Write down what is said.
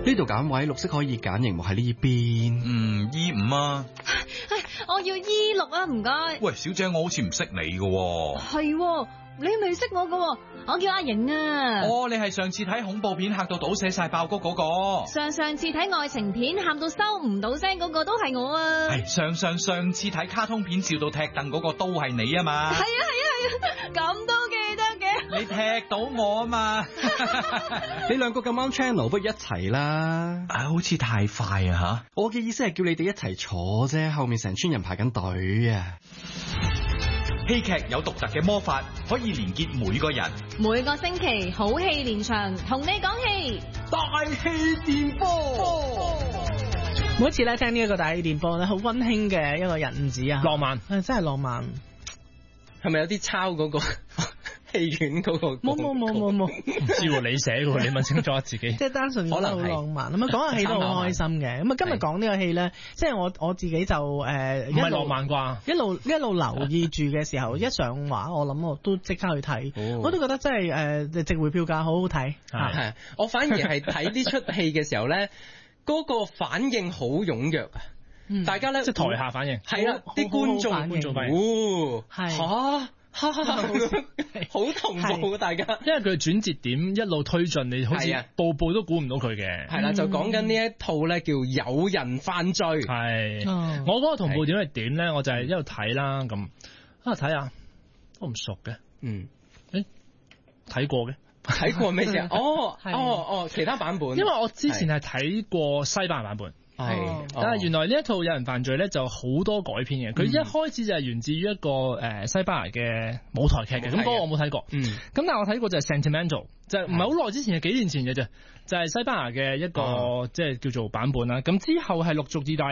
呢度揀位，綠色可以揀熒幕喺呢邊。 E5 啊。 我要 E6 啊，唔該。 喂，小姐，我好似唔識你㗎喎。 係，你未識我㗎，我叫阿瑩啊。 哦，你係上次睇恐怖片嚇到倒瀉晒爆谷嗰個。 上次睇愛情片喊到收唔到聲嗰個都係我啊。 係上次睇卡通片笑到踢凳嗰個都係你啊嘛。 係啊，咁都記得嘅。 你踢到我啊嘛。 你兩個咁啱 channel，不如一齊啦。 好似太快啊吓。 我嘅意思係叫你哋一齊坐啫，後面成村人排緊隊啊。 戲劇有獨特嘅魔法，可以連結每個人。 每個星期好戲連場，同你講戲。 大氣電波。 每一次咧聽呢一個大氣電波咧，好溫馨嘅一個日子啊， 浪漫， 真係浪漫。 係咪有啲抄嗰個戲院嗰個？ 冇， 唔知喎，你寫嘅，你問清楚自己。 即係單純覺得好浪漫。咁啊，講下戲都好開心嘅。咁啊，今日講呢個戲咧，即係我自己就唔係浪漫啩？ 一路留意住嘅時候，一上畫，我諗我都即刻去睇。我都覺得真係值回票價，好好睇。 係，我反而係睇呢出戲嘅時候咧，嗰個反應好踴躍啊！大家咧即係台下反應係啦，啲觀眾反應，係好同步大家， 因為佢轉折點一路推進，你好似步步都估唔到佢嘅。 係啦，就講緊呢一套咧叫有人犯罪。 係，我嗰個同步點係點咧？我就係一路睇啦，咁睇下都唔熟嘅。睇過嘅。 睇過咩啫？哦，其他版本。 因為我之前係睇過西班牙版本。係，但係原來呢一套有人犯罪咧就好多改編嘅。佢一開始就係源自於一個西班牙嘅舞台劇嘅，咁嗰個我冇睇過。咁但係我睇過就係 Sentimental，就唔係好耐之前，係幾年前嘅啫，就係西班牙嘅一個即係叫做版本啦。咁之後係陸續至大。